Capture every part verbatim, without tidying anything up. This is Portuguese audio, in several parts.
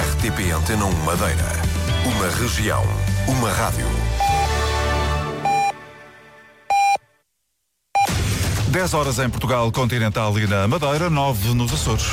R T P Antena um Madeira. Uma região, uma rádio. dez horas em Portugal continental e na Madeira, nove nos Açores.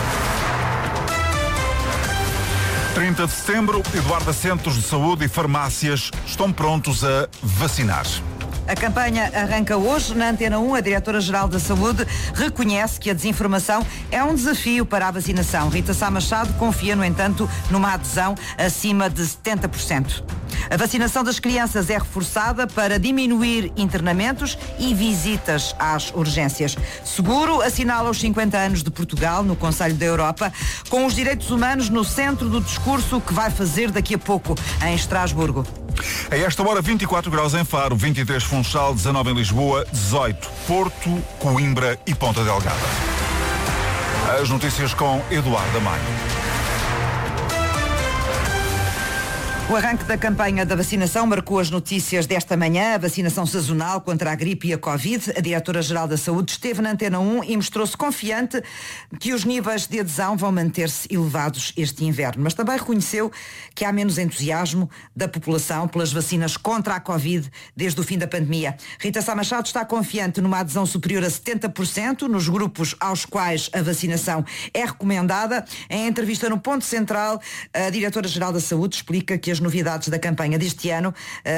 trinta de setembro, Eduardo, Centros de Saúde e farmácias estão prontos a vacinar. A campanha arranca hoje. Na Antena um, a Diretora-Geral da Saúde reconhece que a desinformação é um desafio para a vacinação. Rita Sá Machado confia, no entanto, numa adesão acima de setenta por cento. A vacinação das crianças é reforçada para diminuir internamentos e visitas às urgências. Seguro assinala os cinquenta anos de Portugal no Conselho da Europa, com os direitos humanos no centro do discurso que vai fazer daqui a pouco em Estrasburgo. A esta hora, vinte e quatro graus em Faro, vinte e três Funchal, dezanove em Lisboa, dezoito Porto, Coimbra e Ponta Delgada. As notícias com Eduardo Maio. O arranque da campanha da vacinação marcou as notícias desta manhã. A vacinação sazonal contra a gripe e a Covid. A Diretora-Geral da Saúde esteve na Antena um e mostrou-se confiante que os níveis de adesão vão manter-se elevados este inverno. Mas também reconheceu que há menos entusiasmo da população pelas vacinas contra a Covid desde o fim da pandemia. Rita Sá Machado está confiante numa adesão superior a setenta por cento nos grupos aos quais a vacinação é recomendada. Em entrevista no Ponto Central, a Diretora-Geral da Saúde explica que as novidades da campanha deste ano,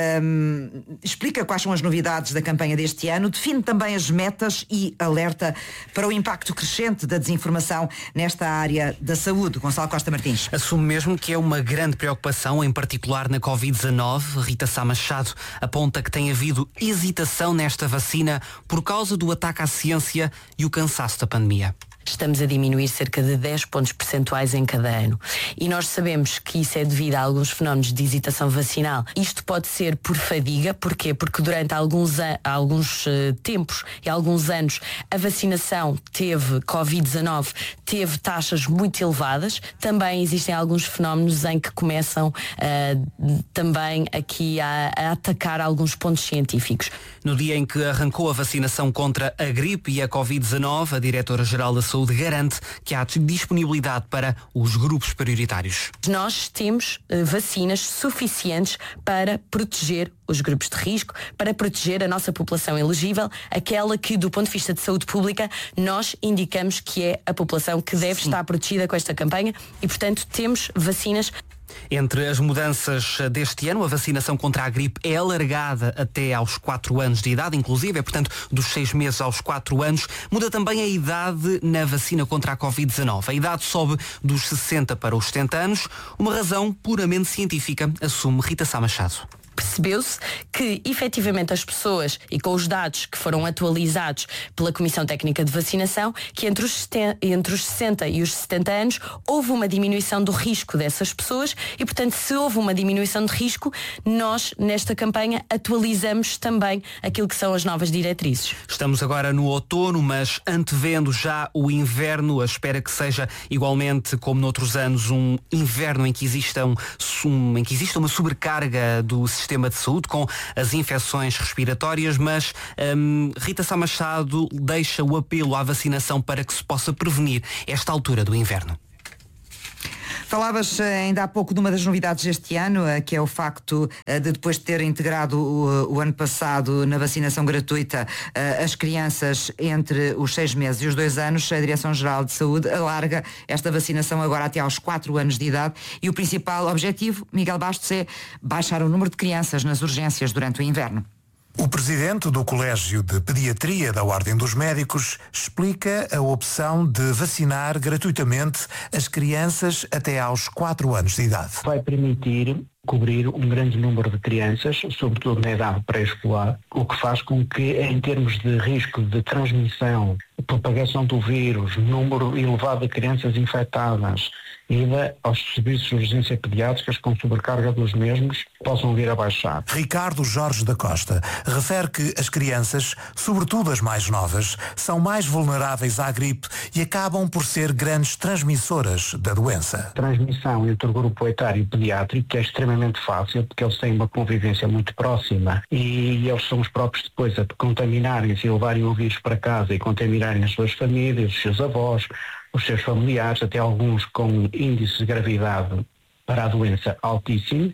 um, explica quais são as novidades da campanha deste ano, define também as metas e alerta para o impacto crescente da desinformação nesta área da saúde. Gonçalo Costa Martins. Assume mesmo que é uma grande preocupação, em particular na covid dezanove. Rita Sá Machado aponta que tem havido hesitação nesta vacina por causa do ataque à ciência e o cansaço da pandemia. Estamos a diminuir cerca de dez pontos percentuais em cada ano. E nós sabemos que isso é devido a alguns fenómenos de hesitação vacinal. Isto pode ser por fadiga. Porquê? Porque durante alguns, a, alguns uh, tempos e alguns anos a vacinação teve, covid dezanove, teve taxas muito elevadas. Também existem alguns fenómenos em que começam uh, também aqui a, a atacar alguns pontos científicos. No dia em que arrancou a vacinação contra a gripe e a covid dezanove, a Diretora-Geral da Saúde garante que há disponibilidade para os grupos prioritários. Nós temos uh, vacinas suficientes para proteger os grupos de risco, para proteger a nossa população elegível, aquela que, do ponto de vista de saúde pública, nós indicamos que é a população que deve Sim. estar protegida com esta campanha e, portanto, temos vacinas. Entre as mudanças deste ano, a vacinação contra a gripe é alargada até aos quatro anos de idade, inclusive, é portanto dos seis meses aos quatro anos. Muda também a idade na vacina contra a covid dezanove. A idade sobe dos sessenta para os setenta anos, uma razão puramente científica, assume Rita Sá Machado. Percebeu-se que, efetivamente, as pessoas, e com os dados que foram atualizados pela Comissão Técnica de Vacinação, que entre os, entre os sessenta e os setenta anos houve uma diminuição do risco dessas pessoas e, portanto, se houve uma diminuição de risco, nós, nesta campanha, atualizamos também aquilo que são as novas diretrizes. Estamos agora no outono, mas antevendo já o inverno, a espera que seja igualmente, como noutros anos, um inverno em que exista, um, um, em que exista uma sobrecarga do sistema de saúde com as infecções respiratórias, mas hum, Rita Sá Machado deixa o apelo à vacinação para que se possa prevenir esta altura do inverno. Falavas ainda há pouco de uma das novidades deste ano, que é o facto de, depois de ter integrado o, o ano passado na vacinação gratuita as crianças entre os seis meses e os dois anos, a Direção-Geral de Saúde alarga esta vacinação agora até aos quatro anos de idade e o principal objetivo, Miguel Bastos, é baixar o número de crianças nas urgências durante o inverno. O presidente do Colégio de Pediatria da Ordem dos Médicos explica a opção de vacinar gratuitamente as crianças até aos quatro anos de idade. Vai permitir cobrir um grande número de crianças, sobretudo na idade pré-escolar, o que faz com que, em termos de risco de transmissão, propagação do vírus, número elevado de crianças infectadas, ida aos serviços de urgência pediátricas com sobrecarga dos mesmos, possam vir a baixar. Ricardo Jorge da Costa refere que as crianças, sobretudo as mais novas, são mais vulneráveis à gripe e acabam por ser grandes transmissoras da doença. A transmissão entre o grupo etário pediátrico é extremamente fácil, porque eles têm uma convivência muito próxima e eles são os próprios depois a contaminarem-se e levarem o vírus para casa e contaminarem as suas famílias, os seus avós, os seus familiares, até alguns com índices de gravidade para a doença altíssimo,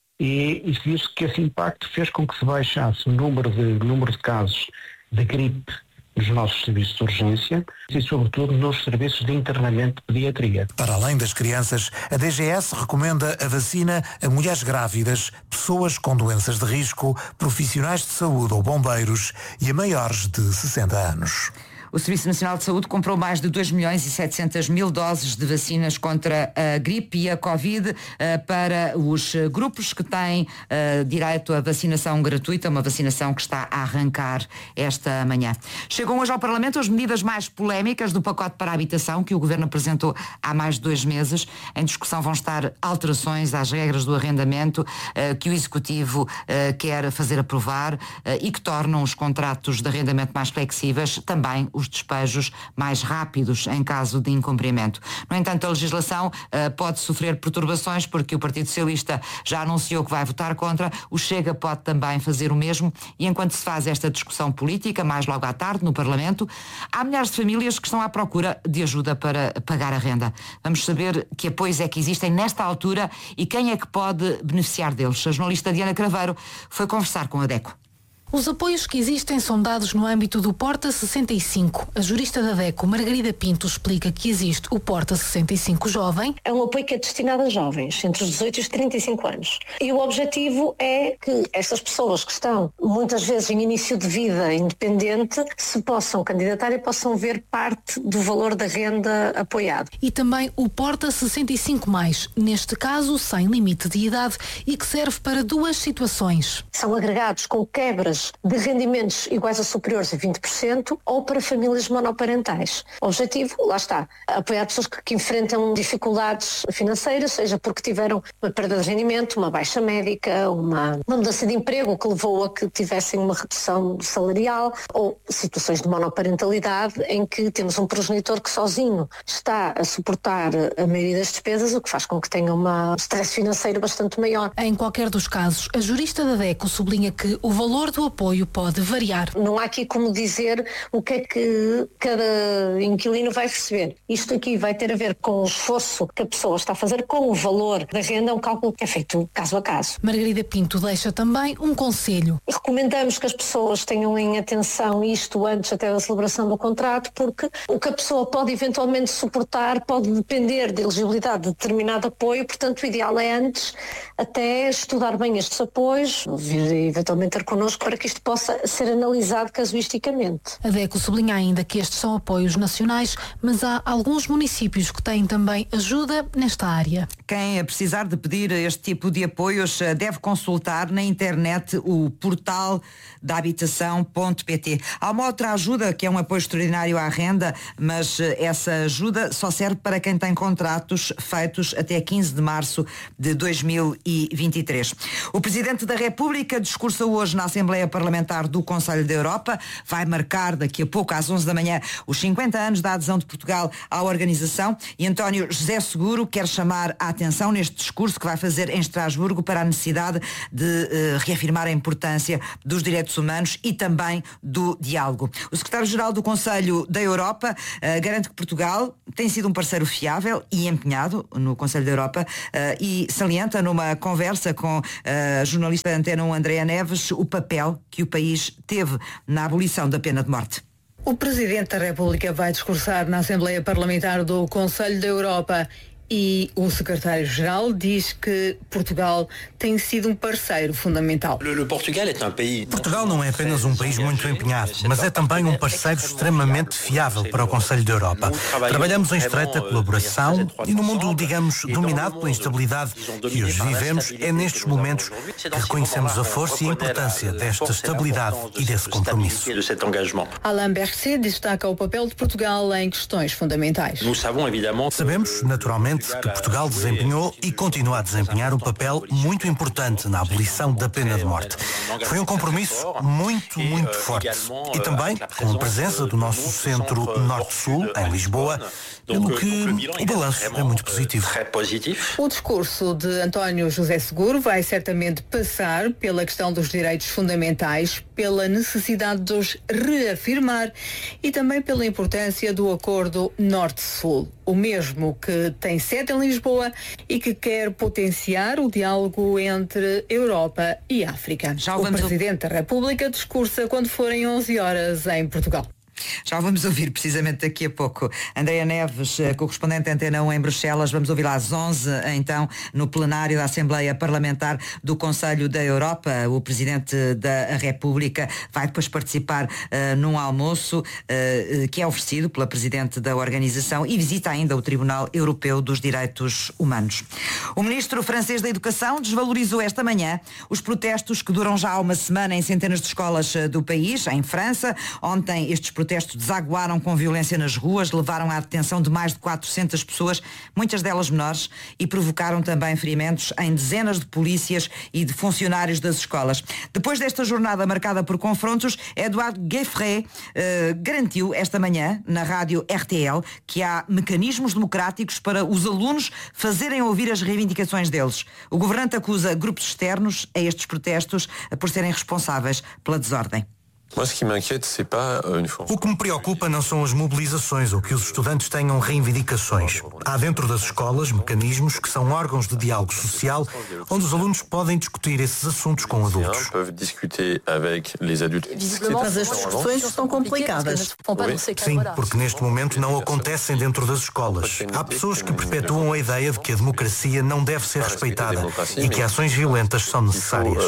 e isso viu-se que esse impacto fez com que se baixasse o número de, número de casos de gripe nos nossos serviços de urgência e, sobretudo, nos serviços de internamento de pediatria. Para além das crianças, a D G S recomenda a vacina a mulheres grávidas, pessoas com doenças de risco, profissionais de saúde ou bombeiros e a maiores de sessenta anos. O Serviço Nacional de Saúde comprou mais de dois milhões e setecentas mil doses de vacinas contra a gripe e a Covid uh, para os grupos que têm uh, direito à vacinação gratuita, uma vacinação que está a arrancar esta manhã. Chegam hoje ao Parlamento as medidas mais polémicas do pacote para a habitação que o Governo apresentou há mais de dois meses. Em discussão vão estar alterações às regras do arrendamento uh, que o Executivo uh, quer fazer aprovar uh, e que tornam os contratos de arrendamento mais flexíveis, também os despejos mais rápidos em caso de incumprimento. No entanto, a legislação uh, pode sofrer perturbações porque o Partido Socialista já anunciou que vai votar contra, o Chega pode também fazer o mesmo e enquanto se faz esta discussão política, mais logo à tarde no Parlamento, há milhares de famílias que estão à procura de ajuda para pagar a renda. Vamos saber que apoios é que existem nesta altura e quem é que pode beneficiar deles. A jornalista Diana Craveiro foi conversar com a DECO. Os apoios que existem são dados no âmbito do Porta sessenta e cinco. A jurista da DECO, Margarida Pinto, explica que existe o Porta sessenta e cinco Jovem. É um apoio que é destinado a jovens, entre os dezoito e os trinta e cinco anos. E o objetivo é que estas pessoas que estão, muitas vezes, em início de vida independente, se possam candidatar e possam ver parte do valor da renda apoiado. E também o Porta sessenta e cinco mais, neste caso, sem limite de idade e que serve para duas situações. São agregados com quebras de rendimentos iguais ou superiores a vinte por cento ou para famílias monoparentais. O objetivo, lá está, apoiar pessoas que, que enfrentam dificuldades financeiras, seja porque tiveram uma perda de rendimento, uma baixa médica, uma, uma mudança de emprego que levou a que tivessem uma redução salarial ou situações de monoparentalidade em que temos um progenitor que sozinho está a suportar a maioria das despesas, o que faz com que tenha um stress financeiro bastante maior. Em qualquer dos casos, a jurista da DECO sublinha que o valor do apoio pode variar. Não há aqui como dizer o que é que cada inquilino vai receber. Isto aqui vai ter a ver com o esforço que a pessoa está a fazer com o valor da renda, é um cálculo que é feito caso a caso. Margarida Pinto deixa também um conselho. Recomendamos que as pessoas tenham em atenção isto antes até da celebração do contrato, porque o que a pessoa pode eventualmente suportar pode depender da elegibilidade de determinado apoio, portanto o ideal é antes até estudar bem estes apoios, vir eventualmente ter connosco para que isto possa ser analisado casuisticamente. A DECO sublinha ainda que estes são apoios nacionais, mas há alguns municípios que têm também ajuda nesta área. Quem precisar de pedir este tipo de apoios deve consultar na internet o portal da habitação ponto pt. Há uma outra ajuda que é um apoio extraordinário à renda, mas essa ajuda só serve para quem tem contratos feitos até quinze de março de dois mil e vinte e três. O Presidente da República discursa hoje na Assembleia Parlamentar do Conselho da Europa, vai marcar daqui a pouco às onze da manhã os cinquenta anos da adesão de Portugal à organização e António José Seguro quer chamar a atenção neste discurso que vai fazer em Estrasburgo para a necessidade de uh, reafirmar a importância dos direitos humanos e também do diálogo. O secretário-geral do Conselho da Europa uh, garante que Portugal tem sido um parceiro fiável e empenhado no Conselho da Europa uh, e salienta numa conversa com a jornalista da Antena um, Andréa Neves, o papel que o país teve na abolição da pena de morte. O Presidente da República vai discursar na Assembleia Parlamentar do Conselho da Europa e o secretário-geral diz que Portugal tem sido um parceiro fundamental. Portugal não é apenas um país muito empenhado, mas é também um parceiro extremamente fiável para o Conselho da Europa. Trabalhamos em estreita colaboração e no mundo, digamos, dominado pela instabilidade que hoje vivemos, é nestes momentos que reconhecemos a força e a importância desta estabilidade e desse compromisso. Alain Berset destaca o papel de Portugal em questões fundamentais. Sabemos, naturalmente, importante que Portugal desempenhou e continua a desempenhar um papel muito importante na abolição da pena de morte. Foi um compromisso muito, muito forte. E também com a presença do nosso Centro Norte-Sul, em Lisboa, pelo que o balanço é muito positivo. O discurso de António José Seguro vai certamente passar pela questão dos direitos fundamentais, pela necessidade de os reafirmar e também pela importância do acordo Norte-Sul, o mesmo que tem sede em Lisboa e que quer potenciar o diálogo entre Europa e África. Já o Presidente da República discursa quando forem onze horas em Portugal. Já vamos ouvir precisamente daqui a pouco Andréa Neves, correspondente Antena um em Bruxelas. Vamos ouvir às onze, então, no plenário da Assembleia Parlamentar do Conselho da Europa. O Presidente da República vai depois participar uh, num almoço uh, que é oferecido pela Presidente da organização e visita ainda o Tribunal Europeu dos Direitos Humanos. O Ministro francês da Educação desvalorizou esta manhã os protestos que duram já há uma semana em centenas de escolas do país, em França. Ontem estes protestos desaguaram com violência nas ruas, levaram à detenção de mais de quatrocentas pessoas, muitas delas menores, e provocaram também ferimentos em dezenas de polícias e de funcionários das escolas. Depois desta jornada marcada por confrontos, Edouard Gueffret eh, garantiu esta manhã, na rádio R T L, que há mecanismos democráticos para os alunos fazerem ouvir as reivindicações deles. O governante acusa grupos externos a estes protestos por serem responsáveis pela desordem. O que me preocupa não são as mobilizações ou que os estudantes tenham reivindicações. Há dentro das escolas mecanismos que são órgãos de diálogo social onde os alunos podem discutir esses assuntos com adultos. Mas as discussões são complicadas. Sim, porque neste momento não acontecem dentro das escolas. Há pessoas que perpetuam a ideia de que a democracia não deve ser respeitada e que ações violentas são necessárias.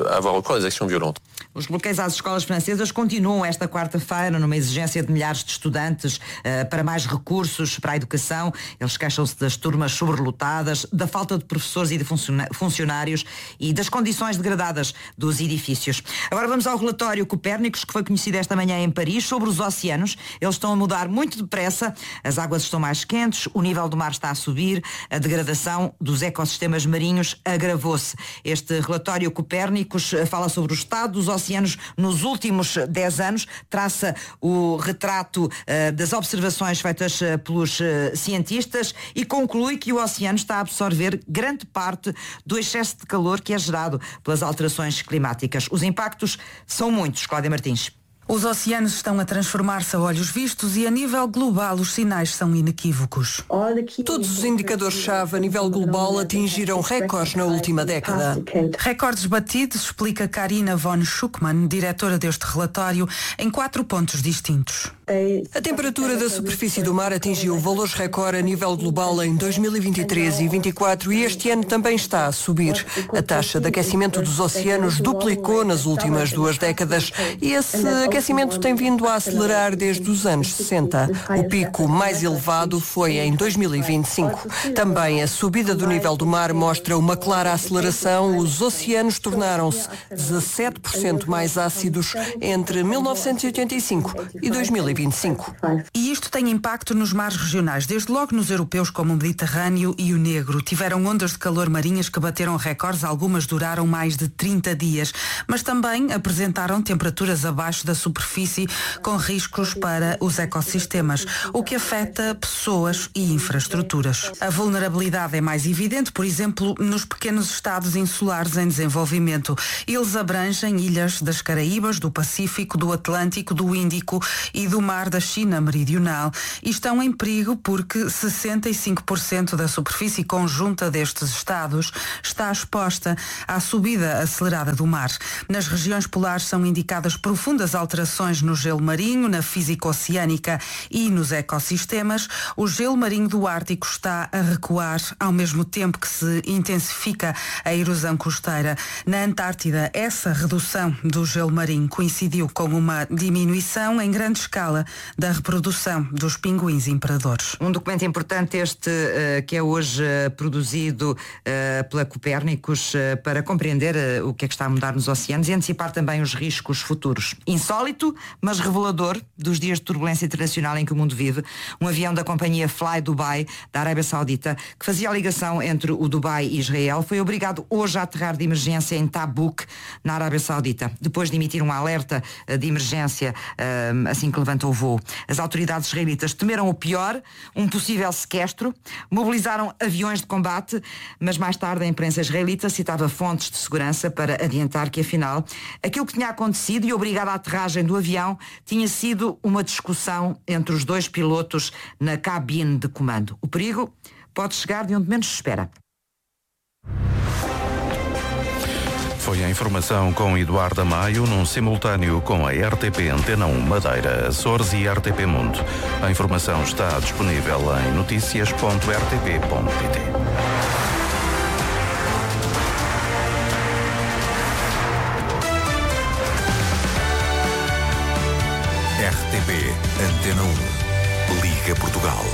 Os bloqueios às escolas francesas continuam esta quarta-feira numa exigência de milhares de estudantes uh, para mais recursos para a educação. Eles queixam-se das turmas sobrelotadas, da falta de professores e de funcionários e das condições degradadas dos edifícios. Agora vamos ao relatório Copérnicos, que foi conhecido esta manhã em Paris, sobre os oceanos. Eles estão a mudar muito depressa, as águas estão mais quentes, o nível do mar está a subir, a degradação dos ecossistemas marinhos agravou-se. Este relatório Copérnicos fala sobre o estado dos oceanos nos últimos dez anos, traça o retrato uh, das observações feitas uh, pelos uh, cientistas e conclui que o oceano está a absorver grande parte do excesso de calor que é gerado pelas alterações climáticas. Os impactos são muitos. Cláudia Martins. Os oceanos estão a transformar-se a olhos vistos e a nível global os sinais são inequívocos. Todos os indicadores-chave a nível global atingiram recordes na última década. Recordes batidos, explica Karina von Schuckmann, diretora deste relatório, em quatro pontos distintos. A temperatura da superfície do mar atingiu valores recorde a nível global em dois mil e vinte e três e vinte e quatro e este ano também está a subir. A taxa de aquecimento dos oceanos duplicou nas últimas duas décadas e esse aquecimento tem vindo a acelerar desde os anos sessenta. O pico mais elevado foi em dois mil e vinte e cinco. Também a subida do nível do mar mostra uma clara aceleração. Os oceanos tornaram-se dezassete por cento mais ácidos entre mil novecentos e oitenta e cinco e dois mil e vinte e cinco. E isto tem impacto nos mares regionais, desde logo nos europeus como o Mediterrâneo e o Negro. Tiveram ondas de calor marinhas que bateram recordes, algumas duraram mais de trinta dias, mas também apresentaram temperaturas abaixo da superfície com riscos para os ecossistemas, o que afeta pessoas e infraestruturas. A vulnerabilidade é mais evidente, por exemplo, nos pequenos estados insulares em desenvolvimento. Eles abrangem ilhas das Caraíbas, do Pacífico, do Atlântico, do Índico e do Mar da China Meridional e estão em perigo porque sessenta e cinco por cento da superfície conjunta destes estados está exposta à subida acelerada do mar. Nas regiões polares são indicadas profundas alterações no gelo marinho, na física oceânica e nos ecossistemas. O gelo marinho do Ártico está a recuar ao mesmo tempo que se intensifica a erosão costeira. Na Antártida, essa redução do gelo marinho coincidiu com uma diminuição em grande escala da reprodução dos pinguins imperadores. Um documento importante este uh, que é hoje uh, produzido uh, pela Copérnicos uh, para compreender uh, o que é que está a mudar nos oceanos e antecipar também os riscos futuros. Insólito insólito, mas revelador dos dias de turbulência internacional em que o mundo vive. Um avião da companhia Fly Dubai, da Arábia Saudita, que fazia a ligação entre o Dubai e Israel, foi obrigado hoje a aterrar de emergência em Tabuk, na Arábia Saudita, depois de emitir um alerta de emergência assim que levantou o voo. As autoridades israelitas temeram o pior, um possível sequestro, mobilizaram aviões de combate, mas mais tarde a imprensa israelita citava fontes de segurança para adiantar que, afinal, aquilo que tinha acontecido e obrigado à aterragem do avião tinha sido uma discussão entre os dois pilotos na cabine de comando. O perigo pode chegar de onde menos se espera. Foi a informação com Eduardo Amaio, num simultâneo com a R T P Antena um Madeira, Açores e R T P Mundo. A informação está disponível em notícias ponto r t p ponto p t. R T P Antena um. Liga Portugal.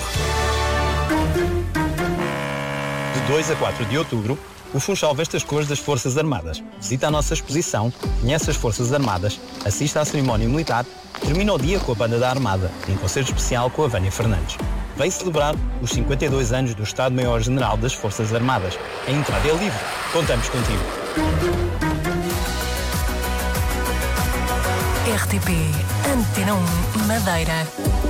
De dois a quatro de outubro, o Funchal veste as cores das Forças Armadas. Visita a nossa exposição, conhece as Forças Armadas, assiste à cerimónia militar, termina o dia com a Banda da Armada, um concerto especial com a Vânia Fernandes. Vem celebrar os cinquenta e dois anos do Estado-Maior-General das Forças Armadas. A entrada é livre. Contamos contigo. R T P Antena um Madeira.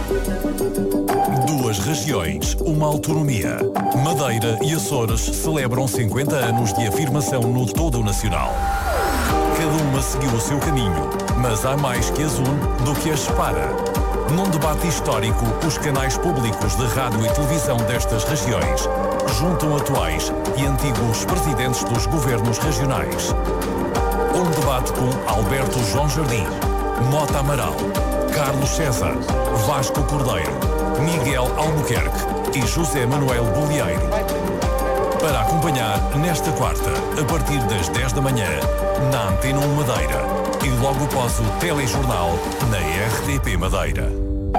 Duas regiões, uma autonomia. Madeira e Açores celebram cinquenta anos de afirmação no todo nacional. Cada uma seguiu o seu caminho, mas há mais que as une do que as separa. Num debate histórico, os canais públicos de rádio e televisão destas regiões juntam atuais e antigos presidentes dos governos regionais. Um debate com Alberto João Jardim, Mota Amaral, Carlos César, Vasco Cordeiro, Miguel Albuquerque e José Manuel Bolieiro. Para acompanhar nesta quarta, a partir das dez da manhã, na Antena um Madeira e logo após o telejornal na R T P Madeira.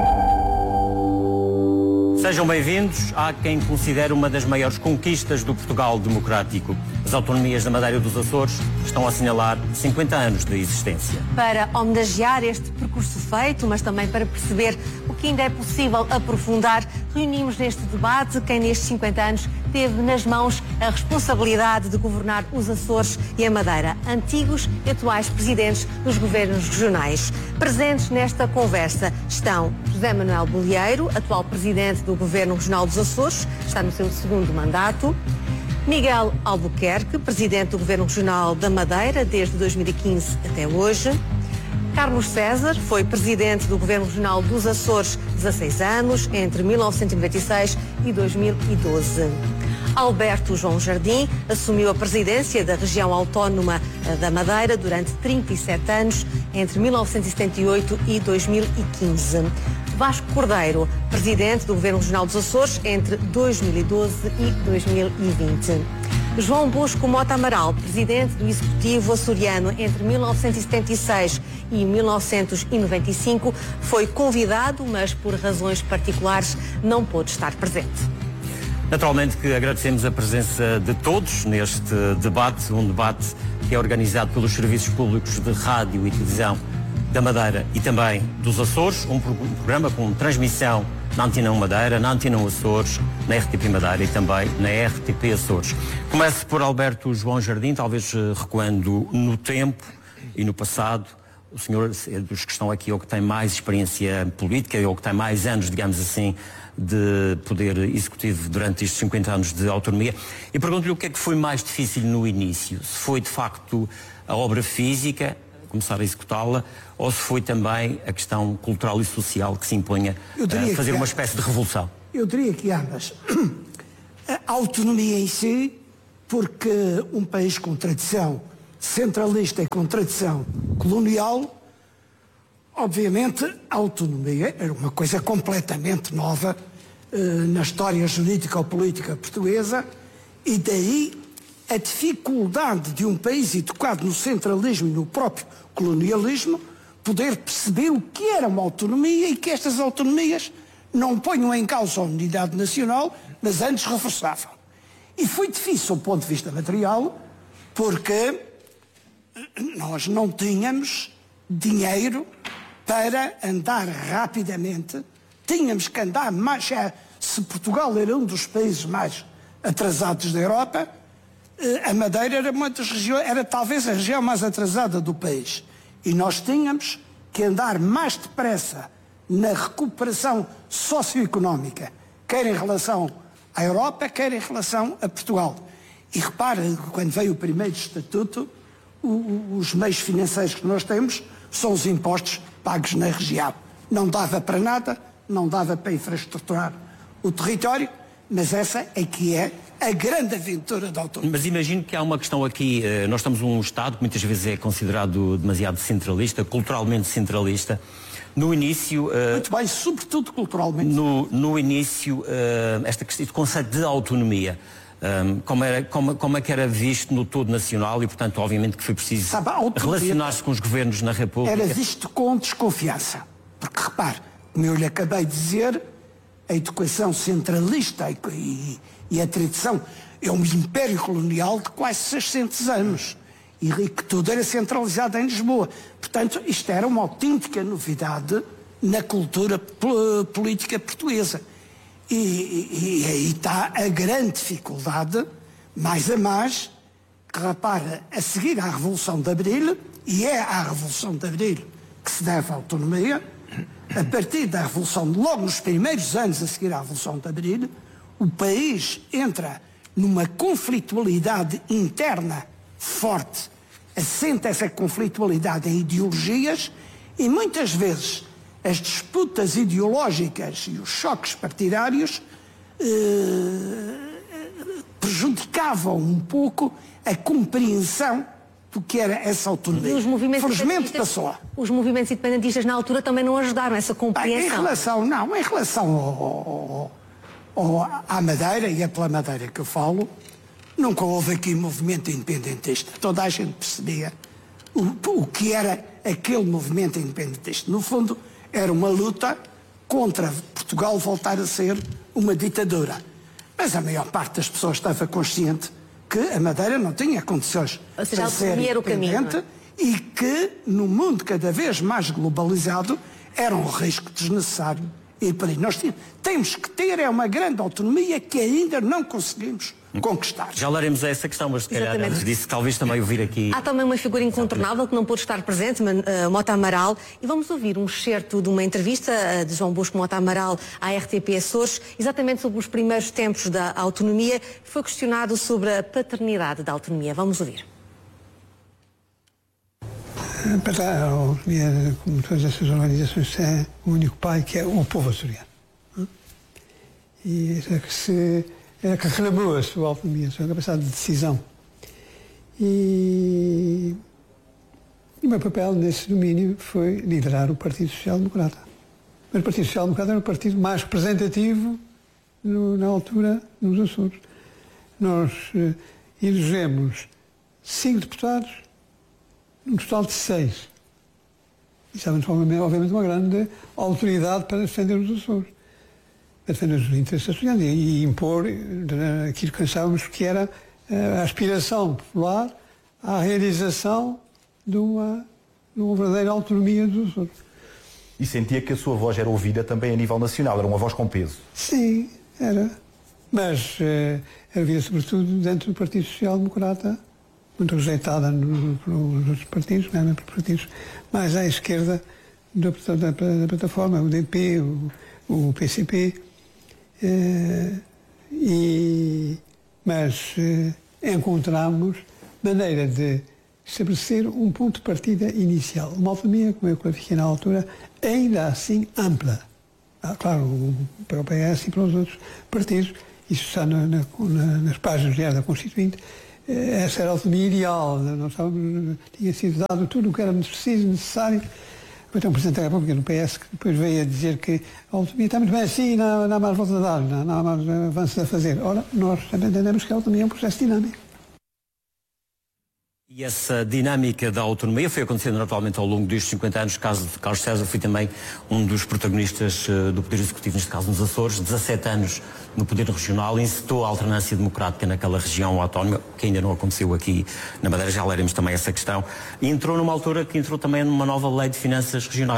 Sejam bem-vindos a quem considera uma das maiores conquistas do Portugal democrático. As autonomias da Madeira e dos Açores estão a assinalar cinquenta anos de existência. Para homenagear este percurso feito, mas também para perceber o que ainda é possível aprofundar, reunimos neste debate quem nestes cinquenta anos teve nas mãos a responsabilidade de governar os Açores e a Madeira, antigos e atuais presidentes dos governos regionais. Presentes nesta conversa estão José Manuel Bolieiro, atual presidente do Governo Regional dos Açores, está no seu segundo mandato. Miguel Albuquerque, presidente do Governo Regional da Madeira desde dois mil e quinze até hoje. Carlos César foi presidente do Governo Regional dos Açores dezasseis anos, entre mil novecentos e noventa e seis e dois mil e doze. Alberto João Jardim assumiu a presidência da região autónoma da Madeira durante trinta e sete anos, entre mil novecentos e setenta e oito e dois mil e quinze. Vasco Cordeiro, presidente do Governo Regional dos Açores entre dois mil e doze e dois mil e vinte. João Bosco Mota Amaral, presidente do Executivo açoriano entre mil novecentos e setenta e seis e mil novecentos e noventa e cinco, foi convidado, mas por razões particulares não pôde estar presente. Naturalmente que agradecemos a presença de todos neste debate, um debate que é organizado pelos Serviços Públicos de Rádio e Televisão da Madeira e também dos Açores, um programa com transmissão na Antena um Madeira, na Antena um Açores, na R T P Madeira e também na R T P Açores. Começo por Alberto João Jardim, talvez recuando no tempo e no passado. O senhor é dos que estão aqui ou que tem mais experiência política ou que tem mais anos, digamos assim, de poder executivo durante estes cinquenta anos de autonomia. E pergunto-lhe o que é que foi mais difícil no início. Se foi de facto a obra física, começar a executá-la, ou se foi também a questão cultural e social que se impunha a fazer uma espécie de revolução? Eu diria que ambas. A autonomia em si, porque um país com tradição centralista e com tradição colonial, obviamente a autonomia era uma coisa completamente nova eh, na história jurídica ou política portuguesa, e daí a dificuldade de um país educado no centralismo e no próprio colonialismo poder perceber o que era uma autonomia e que estas autonomias não ponham em causa a unidade nacional, mas antes reforçavam. E foi difícil do ponto de vista material, porque nós não tínhamos dinheiro para andar rapidamente, tínhamos que andar mais. Se Portugal era um dos países mais atrasados da Europa, a Madeira era uma das regiões, era talvez a região mais atrasada do país. E nós tínhamos que andar mais depressa na recuperação socioeconómica, quer em relação à Europa, quer em relação a Portugal. E repara, quando veio o primeiro estatuto, o, o, os meios financeiros que nós temos são os impostos pagos na região. Não dava para nada, não dava para infraestruturar o território, mas essa é que é a grande aventura da autonomia. Mas imagino que há uma questão aqui, nós estamos um Estado que muitas vezes é considerado demasiado centralista, culturalmente centralista. No início... Muito bem, sobretudo culturalmente. No, no início, esta questão, este conceito de autonomia, como, era, como, como é que era visto no todo nacional e, portanto, obviamente que foi preciso relacionar-se com os governos na República? Era visto com desconfiança. Porque, repare, como eu lhe acabei de dizer, a educação centralista e, e, e a tradição é um império colonial de quase seiscentos anos e que tudo era centralizado em Lisboa. Portanto, isto era uma autêntica novidade na cultura política portuguesa. E, e, e aí está a grande dificuldade, mais a mais, que repara, a seguir à Revolução de Abril, e é à Revolução de Abril que se deve a autonomia, a partir da Revolução, logo nos primeiros anos a seguir à Revolução de Abril, o país entra numa conflitualidade interna forte, assenta essa conflitualidade em ideologias e muitas vezes as disputas ideológicas e os choques partidários eh, prejudicavam um pouco a compreensão do que era essa autonomia. Felizmente passou. Os movimentos independentistas na altura também não ajudaram essa compreensão. Em relação, não, em relação ao, ao, ao, à Madeira, e é pela Madeira que eu falo, nunca houve aqui movimento independentista. Toda a gente percebia o, o que era aquele movimento independentista. No fundo, era uma luta contra Portugal voltar a ser uma ditadura. Mas a maior parte das pessoas estava consciente que a Madeira não tinha condições Ou seja, para ser era o caminho, independente e que, no mundo cada vez mais globalizado, era um risco desnecessário ir para aí. Nós tínhamos, temos que ter é uma grande autonomia que ainda não conseguimos conquistar. Já laremos essa questão, mas se calhar antes disso, talvez também ouvir aqui... Há também uma figura incontornável que não pôde estar presente, uh, Mota Amaral, e vamos ouvir um excerto de uma entrevista uh, de João Bosco Mota Amaral à R T P Açores, exatamente sobre os primeiros tempos da autonomia, que foi questionado sobre a paternidade da autonomia. Vamos ouvir. Para a autonomia, como todas essas organizações, tem um único pai, que é o povo açoriano. E é que se... é que reclamou a sua autonomia, a sua capacidade de decisão. E, e o meu papel nesse domínio foi liderar o Partido Social Democrata. Mas o Partido Social Democrata era o partido mais representativo no, na altura nos Açores. Nós eh, elegemos cinco deputados, num total de seis. Isso é obviamente uma grande autoridade para defender os Açores. Para defender os interesses açorianos e impor aquilo que pensávamos que era a aspiração popular à realização de uma, de uma verdadeira autonomia dos Açores. E sentia que a sua voz era ouvida também a nível nacional, era uma voz com peso? Sim, era. Mas eh, era ouvida sobretudo dentro do Partido Social Democrata, muito rejeitada no, pelos outros partidos, não é? Pelos partidos mais à esquerda da, da, da plataforma, o D P, o, o P C P. Uh, e, mas uh, encontramos maneira de estabelecer um ponto de partida inicial, uma autonomia, como eu clarifiquei na altura, ainda assim ampla. Ah, claro, para o P S e para os outros partidos, isso está na, na, na, nas páginas da Constituinte, uh, essa era a autonomia ideal, nós estávamos, tinha sido dado tudo o que era preciso, necessário. Foi um Presidente da República no P S que depois veio a dizer que a autonomia está muito bem assim, não, não há mais volta a dar, não, não há mais avanços a fazer. Ora, nós também entendemos que a autonomia é um processo dinâmico. E essa dinâmica da autonomia foi acontecendo naturalmente ao longo destes cinquenta anos. No caso de Carlos César, foi também um dos protagonistas uh, do Poder Executivo, neste caso nos Açores, dezassete anos no Poder Regional, incitou a alternância democrática naquela região autónoma, que ainda não aconteceu aqui na Madeira, já leremos também essa questão. E entrou numa altura que entrou também numa nova lei de finanças regionais,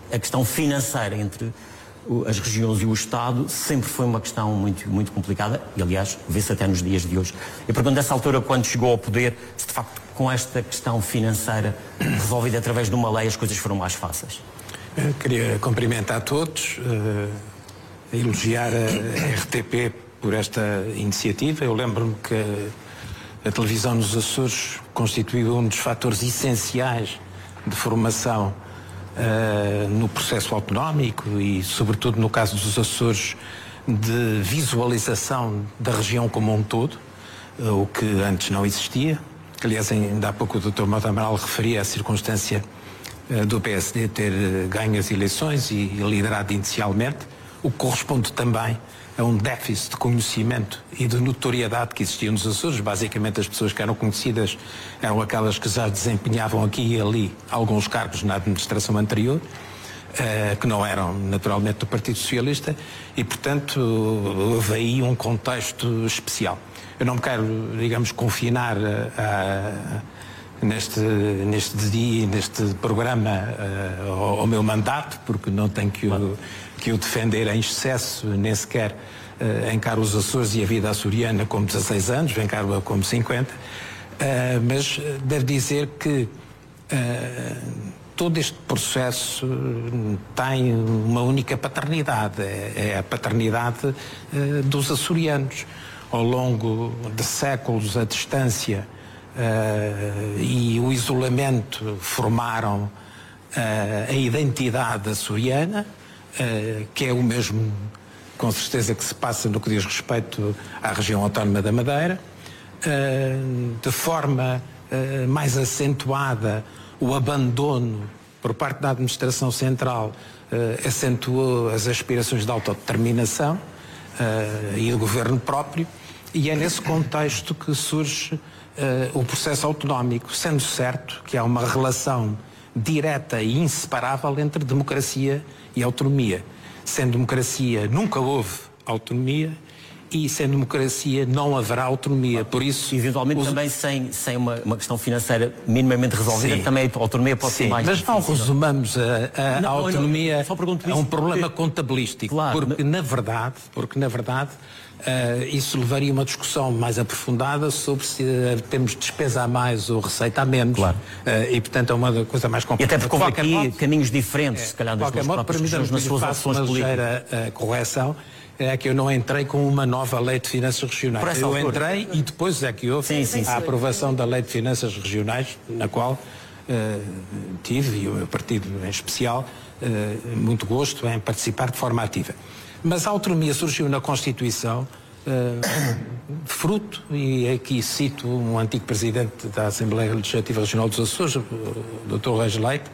a questão financeira entre as regiões e o Estado sempre foi uma questão muito, muito complicada e, aliás, vê-se até nos dias de hoje. Eu pergunto nessa altura, quando chegou ao poder, se de facto com esta questão financeira resolvida através de uma lei as coisas foram mais fáceis. Eu queria cumprimentar a todos, uh, elogiar a R T P por esta iniciativa. Eu lembro-me que a televisão nos Açores constituiu um dos fatores essenciais de formação Uh, no processo autonómico e, sobretudo, no caso dos Açores, de visualização da região como um todo, uh, o que antes não existia. Aliás, ainda há pouco o doutor Mota Amaral referia a circunstância uh, do P S D ter uh, ganho as eleições e, e liderado inicialmente, o que corresponde também a um déficit de conhecimento e de notoriedade que existia nos Açores. Basicamente, as pessoas que eram conhecidas eram aquelas que já desempenhavam aqui e ali alguns cargos na administração anterior, uh, que não eram naturalmente do Partido Socialista, e, portanto, houve aí um contexto especial. Eu não me quero, digamos, confinar a, a, neste, neste dia, neste programa, uh, ao, ao meu mandato, porque não tenho que o, que o defender em excesso, nem sequer uh, encaro os Açores e a vida açoriana como dezasseis anos, encaro-a como cinquenta, uh, mas devo dizer que uh, todo este processo tem uma única paternidade, é, é a paternidade uh, dos açorianos. Ao longo de séculos, a distância uh, e o isolamento formaram uh, a identidade açoriana, uh, que é o mesmo, com certeza, que se passa no que diz respeito à região autónoma da Madeira. Uh, de forma uh, mais acentuada, o abandono por parte da administração central uh, acentuou as aspirações de autodeterminação uh, e do governo próprio. E é nesse contexto que surge uh, o processo autonómico, sendo certo que há uma relação direta e inseparável entre democracia e autonomia. Sem democracia nunca houve autonomia e sem democracia não haverá autonomia. Por isso, eventualmente os... também sem, sem uma, uma questão financeira minimamente resolvida, sim, também a autonomia pode sim, ser mais mas difícil. Mas não resumamos a, a, não, a autonomia não, a um problema contabilístico, claro, porque, mas... na verdade, porque na verdade Uh, isso levaria a uma discussão mais aprofundada sobre se uh, temos despesa a mais ou receita a menos. Claro. Uh, e, portanto, é uma coisa mais complexa. E até porque houve aqui modo, caminhos diferentes, é, se calhar, das duas próprias pessoas nas suas ações políticas. A correção é que eu não entrei com uma nova lei de finanças regionais. Eu altura. entrei e depois é que houve sim, sim, a sim. aprovação da lei de finanças regionais, na qual uh, tive, e o meu partido em especial, uh, muito gosto em participar de forma ativa. Mas a autonomia surgiu na Constituição uh, fruto, e aqui cito um antigo presidente da Assembleia Legislativa Regional dos Açores, o doutor Reis Leite,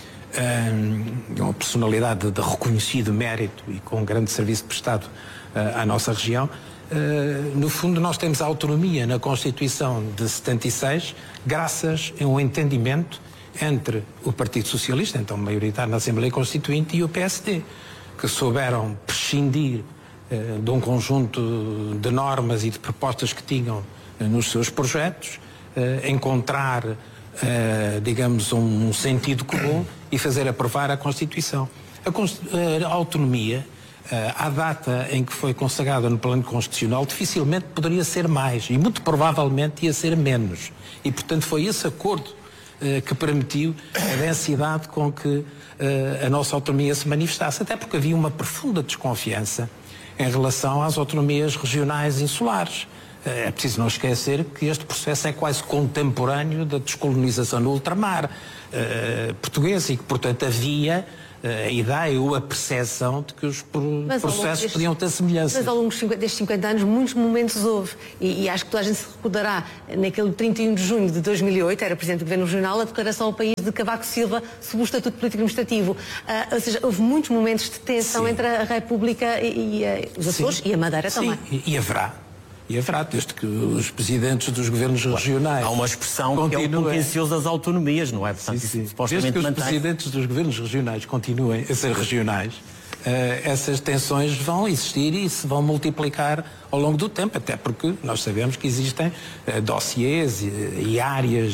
uh, uma personalidade de reconhecido mérito e com um grande serviço prestado uh, à nossa região. Uh, no fundo, nós temos a autonomia na Constituição de setenta e seis, graças a um entendimento entre o Partido Socialista, então maioritário na Assembleia Constituinte, e o P S D, que souberam prescindir uh, de um conjunto de normas e de propostas que tinham uh, nos seus projetos, uh, encontrar, uh, digamos, um, um sentido comum e fazer aprovar a Constituição. A, Const... uh, a autonomia, uh, à data em que foi consagrada no plano constitucional, dificilmente poderia ser mais e muito provavelmente ia ser menos. E, portanto, foi esse acordo uh, que permitiu a densidade com que a nossa autonomia se manifestasse, até porque havia uma profunda desconfiança em relação às autonomias regionais insulares. É preciso não esquecer que este processo é quase contemporâneo da descolonização no ultramar uh, português e que, portanto, havia uh, a ideia ou a percepção de que os mas, processos destes, podiam ter semelhança. Mas ao longo destes cinquenta anos muitos momentos houve e, e acho que toda a gente se recordará naquele trinta e um de junho de dois mil e oito, era Presidente do Governo Regional, a declaração ao país de Cavaco Silva sobre o Estatuto Político Administrativo. Uh, ou seja, houve muitos momentos de tensão Sim. entre a República e, e uh, os Açores Sim. e a Madeira Sim. também. E, e haverá. E haverá, desde que os presidentes dos governos regionais... Há uma expressão continuem... que é o contencioso das autonomias, não é? Portanto, sim, sim. Desde que os mantém... presidentes dos governos regionais continuem a ser regionais, uh, essas tensões vão existir e se vão multiplicar ao longo do tempo, até porque nós sabemos que existem uh, dossiês e, e áreas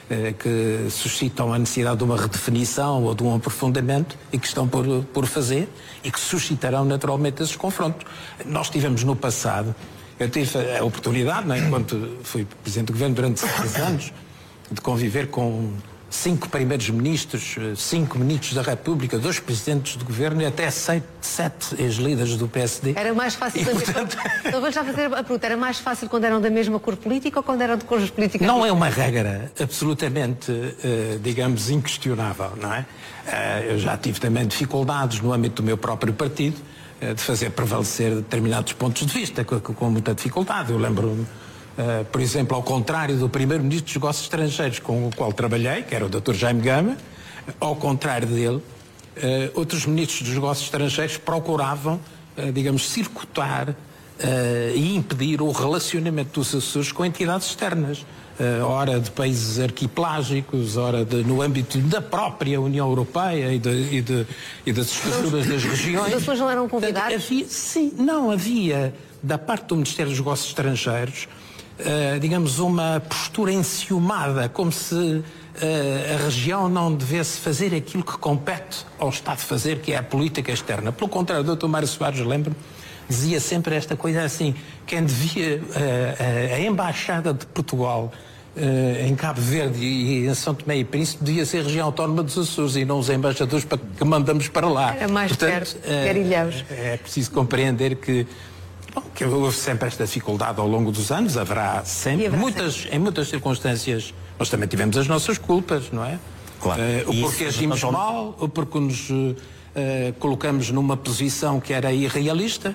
que suscitam a necessidade de uma redefinição ou de um aprofundamento e que estão por, por fazer e que suscitarão naturalmente esses confrontos. Nós tivemos no passado, eu tive a oportunidade, né, enquanto fui Presidente do Governo durante seis anos, de conviver com cinco primeiros ministros, cinco ministros da República, dois presidentes do Governo e até sete, sete ex-líderes do P S D. Era mais fácil e, saber... portanto... Então vou já fazer a pergunta. Era mais fácil quando eram da mesma cor política ou quando eram de cores políticas? Não é uma regra absolutamente, uh, digamos, inquestionável, não é? Uh, eu já tive também dificuldades no âmbito do meu próprio partido uh, de fazer prevalecer determinados pontos de vista com, com muita dificuldade. Eu lembro-me, Uh, por exemplo, ao contrário do primeiro-ministro dos Negócios Estrangeiros com o qual trabalhei, que era o doutor Jaime Gama, ao contrário dele, uh, outros ministros dos Negócios Estrangeiros procuravam, uh, digamos, circuitar uh, e impedir o relacionamento dos Açores com entidades externas, uh, ora de países arquipelagicos, ora de, no âmbito da própria União Europeia e, de, e, de, e das estruturas das regiões. Os Açores não eram convidados? Havia, sim, não havia, da parte do Ministério dos Negócios Estrangeiros, Uh, digamos, uma postura enciumada, como se uh, a região não devesse fazer aquilo que compete ao Estado fazer, que é a política externa. Pelo contrário, o doutor Mário Soares, lembro-me, dizia sempre esta coisa assim, quem devia, uh, a Embaixada de Portugal uh, em Cabo Verde e em São Tomé e Príncipe devia ser a região autónoma dos Açores e não os embaixadores para, que mandamos para lá. Era mais Portanto, perto, uh, Ilhéus. É preciso compreender que Bom, que houve sempre esta dificuldade ao longo dos anos, haverá sempre, haverá muitas, sempre. Em muitas circunstâncias, nós também tivemos as nossas culpas, não é? Claro. Uh, o porque agimos nós... mal, o porque nos uh, colocamos numa posição que era irrealista.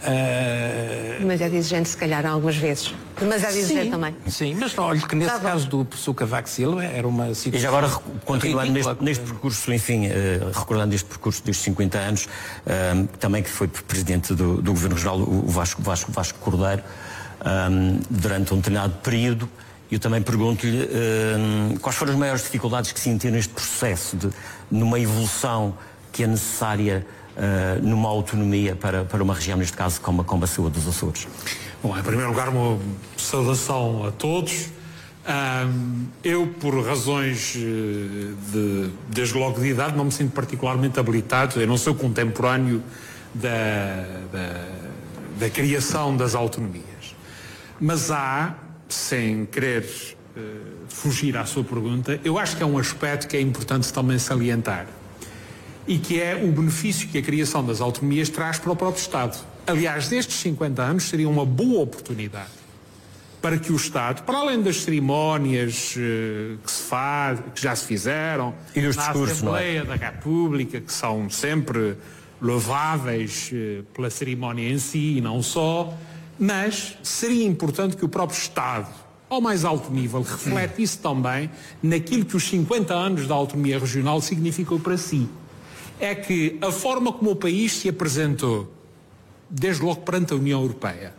Uh... Demasiado exigente, se calhar, algumas vezes. Demasiado sim, exigente também. Sim, mas olha que nesse tá caso do professor Cavaco Silva era uma situação. E já agora, continuando neste, neste percurso, enfim, uh, recordando este percurso destes cinquenta anos, uh, também que foi presidente do, do Governo Regional, o Vasco, Vasco, Vasco Cordeiro, um, durante um determinado período, eu também pergunto-lhe uh, quais foram as maiores dificuldades que sentiu neste processo, de, numa evolução que é necessária. Uh, numa autonomia para, para uma região, neste caso, como a, como a sua dos Açores? Bom, em primeiro lugar, uma saudação a todos. Um, eu, por razões de, desde logo de idade, não me sinto particularmente habilitado, eu não sou contemporâneo da, da, da criação das autonomias. Mas há, sem querer uh, fugir à sua pergunta, eu acho que é um aspecto que é importante também salientar, e que é o benefício que a criação das autonomias traz para o próprio Estado. Aliás, destes cinquenta anos seria uma boa oportunidade para que o Estado, para além das cerimónias uh, que se faz, que já se fizeram, e os na discursos, Assembleia não é? da República, que são sempre louváveis uh, pela cerimónia em si e não só, mas seria importante que o próprio Estado, ao mais alto nível, refletisse também naquilo que os cinquenta anos da autonomia regional significou para si. É que a forma como o país se apresentou, desde logo perante a União Europeia,